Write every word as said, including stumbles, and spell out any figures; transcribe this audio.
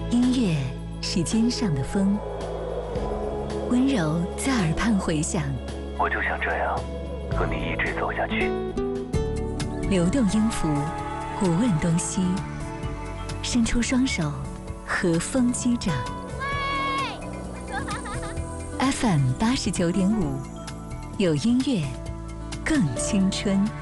音乐是肩上的风，温柔在耳畔回响。 我就想这样和你一直走下去。 流动音符，不问东西，伸出双手，和风击掌。F M 八十九点五，有音乐，更青春。